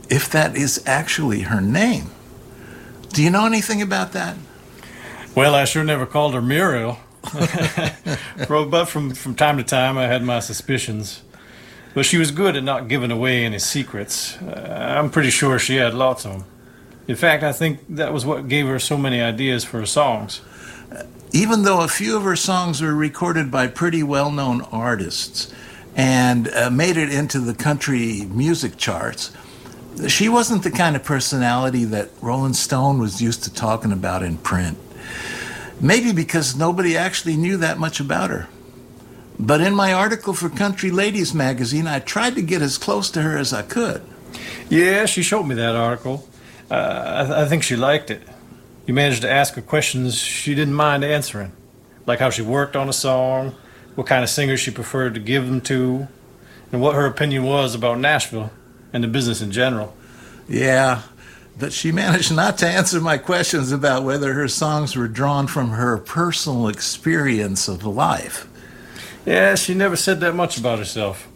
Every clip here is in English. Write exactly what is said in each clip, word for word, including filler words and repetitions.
if that is actually her name. Do you know anything about that? Well, I sure never called her Muriel. But from, from time to time, I had my suspicions. But she was good at not giving away any secrets. Uh, I'm pretty sure she had lots of them. In fact, I think that was what gave her so many ideas for her songs. Even though a few of her songs were recorded by pretty well-known artists and uh, made it into the country music charts, she wasn't the kind of personality that Rolling Stone was used to talking about in print. Maybe because nobody actually knew that much about her. But in my article for Country Ladies magazine, I tried to get as close to her as I could. Yeah, she showed me that article. Uh, I, th- I think she liked it. You managed to ask her questions she didn't mind answering, like how she worked on a song, what kind of singers she preferred to give them to, and what her opinion was about Nashville and the business in general. Yeah, but she managed not to answer my questions about whether her songs were drawn from her personal experience of life. Yeah, she never said that much about herself.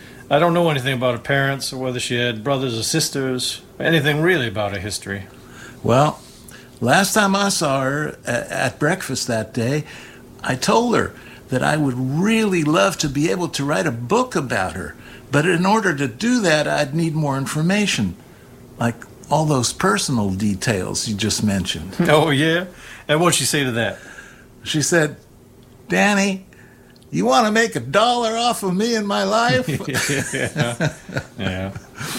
I don't know anything about her parents or whether she had brothers or sisters, or anything really about her history. Well, last time I saw her at breakfast that day, I told her that I would really love to be able to write a book about her. But in order to do that, I'd need more information, like all those personal details you just mentioned. Oh, yeah? And what'd she say to that? She said, "Danny, you want to make a dollar off of me and my life?" yeah. yeah.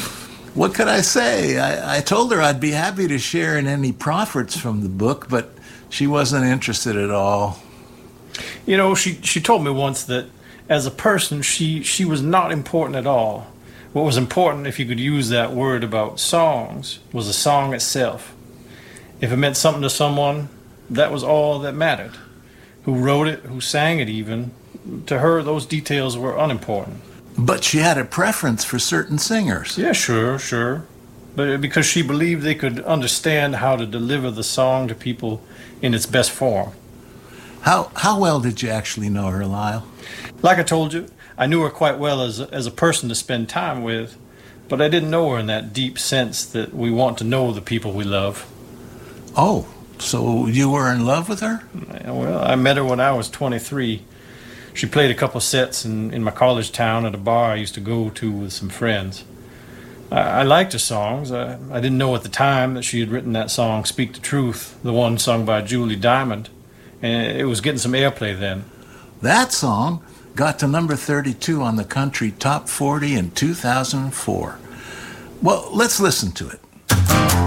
What could I say? I, I told her I'd be happy to share in any profits from the book, but she wasn't interested at all. You know, she, she told me once that as a person, she, she was not important at all. What was important, if you could use that word about songs, was the song itself. If it meant something to someone, that was all that mattered. Who wrote it, who sang it even, to her, those details were unimportant. But she had a preference for certain singers. Yeah, sure, sure. But because she believed they could understand how to deliver the song to people in its best form. How how well did you actually know her, Lyle? Like I told you, I knew her quite well as a, as a person to spend time with, but I didn't know her in that deep sense that we want to know the people we love. Oh, so you were in love with her? Well, I met her when I was twenty-three. She played a couple sets in, in my college town at a bar I used to go to with some friends. I, I liked her songs. I, I didn't know at the time that she had written that song, Speak the Truth, the one sung by Julie Diamond, and it was getting some airplay then. That song got to number thirty-two on the country top forty in two thousand four. Well, let's listen to it.